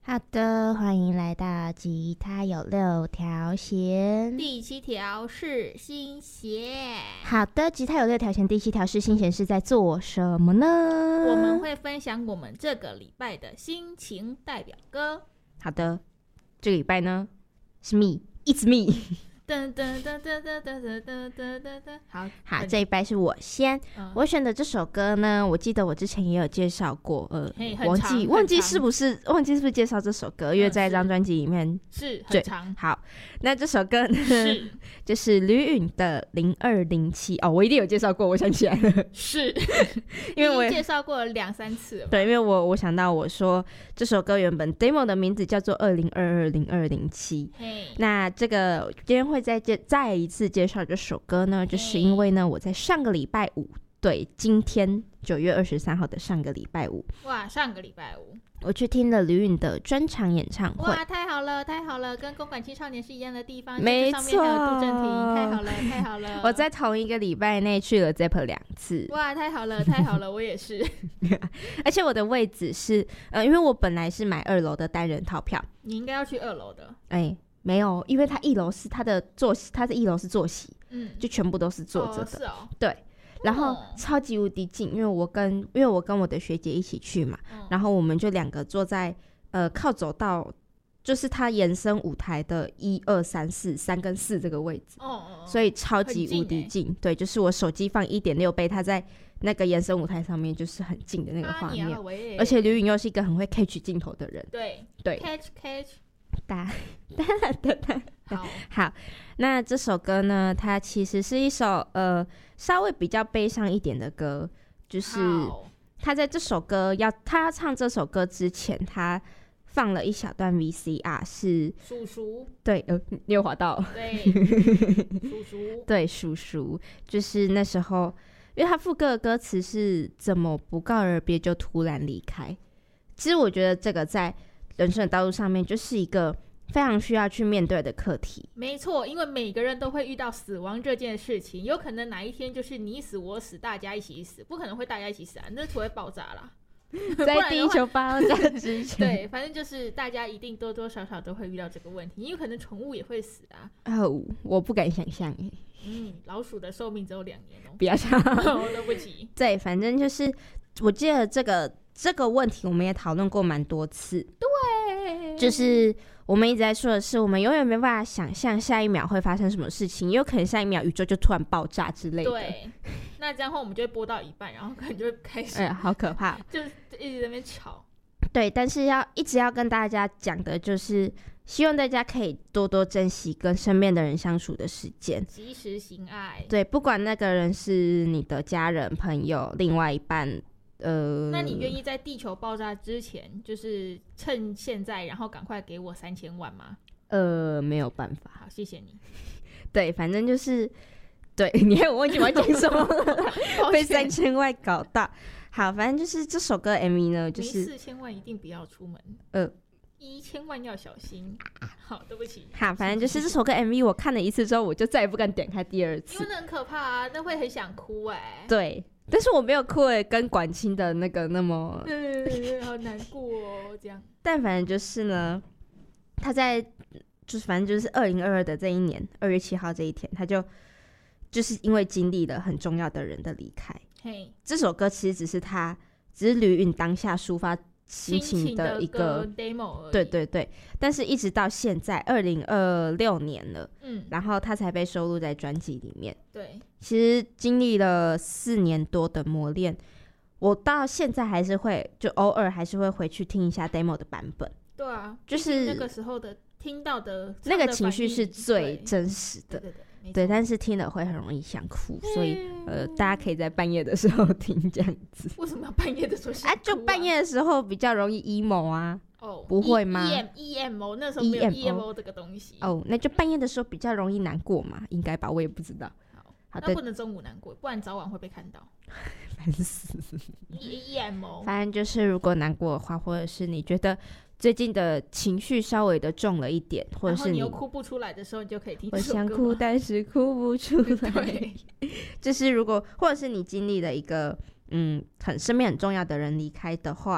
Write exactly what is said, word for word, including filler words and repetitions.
好的，欢迎来到吉他有六条弦。 第七条是心弦。 好的，吉他有六条弦，第七条是心弦是在做什么呢？ 我们会分享我们这个礼拜的心情代表歌。 好的，这个礼拜呢是 me，it's me 噔噔噔噔噔噔噔噔噔噔噔。好好，这一拜是我先、嗯、我选的这首歌呢，我记得我之前也有介绍过，呃，忘记忘记是不是忘记是不是介绍这首歌，因为在这张专辑里面是很长。 好，那这首歌呢是就是吕允的零二零七哦，我一定有介绍过，我想起来了， 是因为我介绍过了两三次了。 对，因为我我想到我说这首歌原本 demo 的名字叫做二零二二零二零七，那这个今天会会再介再一次介绍这首歌呢，就是因为呢，我在上个礼拜五，对，今天九月二十三号的上个礼拜五， 哇，上个礼拜五， 我去听了吕允的专场演唱会， 哇，太好了，太好了，跟公馆青少年是一样的地方， 没错， 上面还有杜振廷，太好了，太好了， 我在同一个礼拜内去了 Zepp 两次， 哇，太好了，太好了，我也是， 而且我的位置是，呃，因为我本来是买二楼的单人套票， 你应该要去二楼的， 哎、欸。没有，因为他一楼是他的坐席，他的一楼是坐席，嗯，就全部都是坐着的，哦是哦， 对，然后超级无敌近，因为我跟因为我跟我的学姐一起去嘛，嗯、然后我们就两个坐在呃靠走道，就是它延伸舞台的一二三四三跟四这个位置，哦哦，所以超级无敌近，近欸、对，就是我手机放一点六倍，它在那个延伸舞台上面就是很近的那个画面，啊、而且吕允又是一个很会 catch 镜头的人， 对对 ，catch catch。 哒哒哒哒，好，好，那这首歌呢，它其实是一首呃稍微比较悲伤一点的歌，就是他在这首歌要他要唱这首歌之前，他放了一小段 V C R， 是叔叔， 对，呃，你有滑到， 对，叔叔， 对，叔叔，就是那时候，因为他副歌的歌词是怎么不告而别就突然离开，其实我觉得这个在人生的道路上面就是一个非常需要去面对的课题。 没错，因为每个人都会遇到死亡这件事情，有可能哪一天就是你死我死大家一起死，不可能会大家一起死啊，那除非爆炸啦在地球爆炸之前对，反正就是大家一定多多少少都会遇到这个问题，因为可能宠物也会死啊。 哦，我不敢想象耶。 嗯，老鼠的寿命只有两年哦。 不要想哦，对不起。 对，反正就是我记得这个这个问题我们也讨论过蛮多次。 对， 就是我们一直在说的是，我们永远没办法想象下一秒会发生什么事情，也有可能下一秒宇宙就突然爆炸之类的。 对，那这样后我们就会播到一半，然后可能就会开始， 哎、好可怕， 就一直在那边吵。 对，但是要一直要跟大家讲的就是，希望大家可以多多珍惜跟身边的人相处的时间， 及时行爱。 对，不管那个人是你的家人、朋友、另外一半。呃， 那你愿意在地球爆炸之前，就是趁现在，然后赶快给我三千万吗？ 呃，没有办法。 好，谢谢你。 对，反正就是，对，你还我忘记我要讲什么了，被三千万搞到。好，反正就是这首歌 M V 呢，就是四千万一定不要出门。 呃， 一千万要小心。好，对不起。 好，反正就是这首歌 M V 我看了一次之后，我就再也不敢点开第二次， 因为那很可怕啊，那会很想哭哎、欸。 对。但是我没有哭诶，跟管清的那个那么， 嗯，好难过哦，这样。 但反正就是呢，他在就是反正就是二零二二的这一年二月七号这一天，他就就是因为经历了很重要的人的离开。 嘿， 这首歌其实只是他，只是吕允当下抒发心情的一个 demo 而已。 对对对，但是一直到现在二零二六年了，嗯，然后他才被收录在专辑里面。 对， 其实经历了四年多的磨练，我到现在还是会就偶尔还是会回去听一下 demo 的版本。 对啊， 就是那个时候的听到的那个情绪是最真实的。 对对对， 对，但是听了会很容易想哭，所以呃，大家可以在半夜的时候听这样子。 为什么要半夜的时候想哭啊？ 啊，就半夜的时候比较容易 emo 啊。 哦， 不会吗 ？E M E M O 那时候没有 E M O 这个东西。 哦，那就半夜的时候比较容易难过嘛，应该吧？我也不知道。 好，好的，那不能中午难过，不然早晚会被看到。 烦死。 E M O， 反正就是如果难过的话，或者是你觉得最近的情绪稍微的重了一点，或者是 你, 你又哭不出来的时候，你就可以听这首歌。我想哭，但是哭不出来。就是如果，或者是你经历了一个嗯很身边很重要的人离开的话，